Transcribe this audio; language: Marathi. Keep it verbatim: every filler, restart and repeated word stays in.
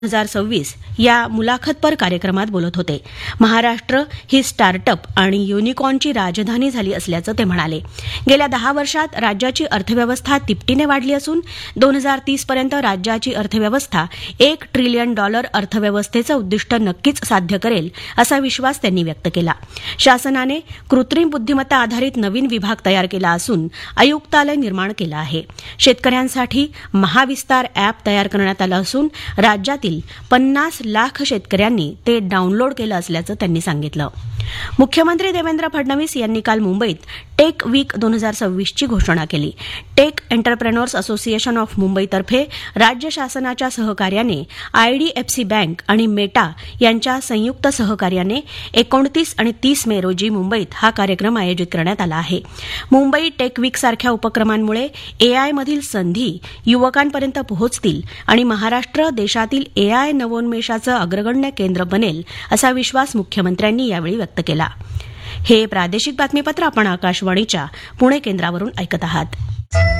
दोन हजार सव्वीस या मुलाखतपर कार्यक्रमात बोलत होते. महाराष्ट्र ही स्टार्टअप आणि युनिकॉर्नची राजधानी झाली असल्याचं ते म्हणाले. गेल्या दहा वर्षात राज्याची अर्थव्यवस्था तिपटीने वाढली असून दोन हजार तीस पर्यंत राज्याची अर्थव्यवस्था एक ट्रिलियन डॉलर अर्थव्यवस्थेचं उद्दिष्ट नक्कीच साध्य करेल असा विश्वास त्यांनी व्यक्त केला. शासनाने कृत्रिम बुद्धिमत्ता आधारित नवीन विभाग तयार केला असून आयुक्तालय निर्माण केलं आहे. शेतकऱ्यांसाठी महाविस्तार अॅप तयार करण्यात आलं असून राज्यातील पन्नास लाख शेतकऱ्यांनी ते डाऊनलोड केलं असल्याचं त्यांनी सांगितलं. मुख्यमंत्री देवेंद्र फडणवीस यांनी काल मुंबईत टेक वीक दोन हजार सव्वीसची घोषणा केली. टेक एंटरप्रेन्योर्स असोसिएशन ऑफ मुंबईतर्फे राज्य शासनाच्या सहकार्याने आयडीएफसी बँक आणि मेटा यांच्या संयुक्त सहकार्याने एकोणतीस आणि तीस मे रोजी मुंबईत हा कार्यक्रम आयोजित करण्यात आला आहे. मुंबई टेक वीक सारख्या उपक्रमांमुळे एआयमधील संधी युवकांपर्यंत पोहोचतील आणि महाराष्ट्र देशातील एआय नवोन्मेषाचं अग्रगण्य केंद्र बनेल असा विश्वास मुख्यमंत्र्यांनी यावेळी व्यक्त केला. हे प्रादेशिक बातमीपत्र आपण आकाशवाणीच्या पुणे केंद्रावरून ऐकत आहात.